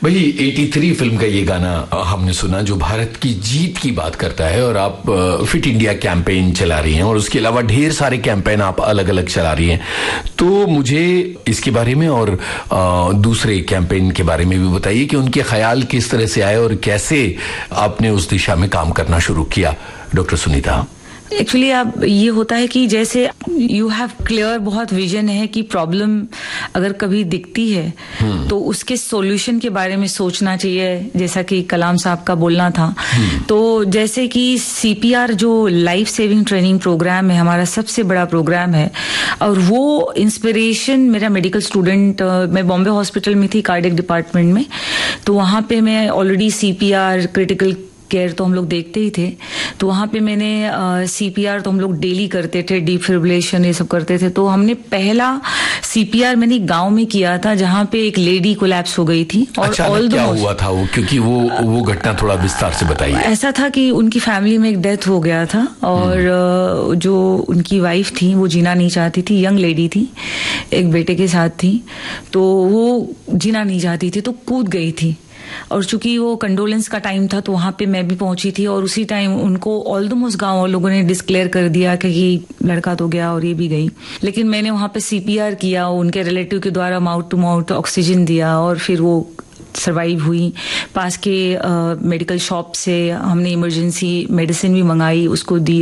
वही 83 फिल्म का ये गाना हमने सुना जो भारत की जीत की बात करता है, और आप फिट इंडिया कैंपेन चला रही हैं और उसके अलावा ढेर सारे कैंपेन आप अलग अलग चला रही हैं। तो मुझे इसके बारे में और दूसरे कैंपेन के बारे में भी बताइए कि उनके ख्याल किस तरह से आए और कैसे आपने उस दिशा में काम करना शुरू किया, डॉक्टर सुनीता। एक्चुअली अब ये होता है कि जैसे यू हैव क्लियर बहुत विजन है कि प्रॉब्लम अगर कभी दिखती है तो उसके सॉल्यूशन के बारे में सोचना चाहिए, जैसा कि कलाम साहब का बोलना था। तो जैसे कि सीपीआर जो लाइफ सेविंग ट्रेनिंग प्रोग्राम है, हमारा सबसे बड़ा प्रोग्राम है, और वो इंस्पिरेशन मेरा मेडिकल स्टूडेंट, मैं बॉम्बे हॉस्पिटल में थी कार्डियक डिपार्टमेंट में, तो वहां पे मैं ऑलरेडी सीपीआर क्रिटिकल केयर तो हम लोग देखते ही थे, तो वहां पे मैंने सीपीआर तो हम लोग डेली करते थे, डिफिब्रिलेशन ये सब करते थे। तो हमने पहला सीपीआर मैंने गांव में किया था जहां पे एक लेडी कोलैप्स हो गई थी। और क्या हुआ था वो, क्योंकि वो घटना थोड़ा विस्तार से बताइए। ऐसा था कि उनकी फैमिली में एक डेथ हो गया था और जो उनकी वाइफ थी वो जीना नहीं चाहती थी, यंग लेडी थी, एक बेटे के साथ थी, तो वो जीना नहीं चाहती थी तो कूद गई थी। और चूंकि वो कंडोलेंस का टाइम था तो वहां पे मैं भी पहुंची थी, और उसी टाइम उनको ऑलमोस्ट गांव लोगों ने डिस्क्लेयर कर दिया कि लड़का तो गया और ये भी गई। लेकिन मैंने वहां पे सीपीआर किया, उनके रिलेटिव के द्वारा माउथ टू माउथ ऑक्सीजन दिया और फिर वो सर्वाइव हुई। पास के मेडिकल शॉप से हमने इमरजेंसी मेडिसिन भी मंगाई, उसको दी।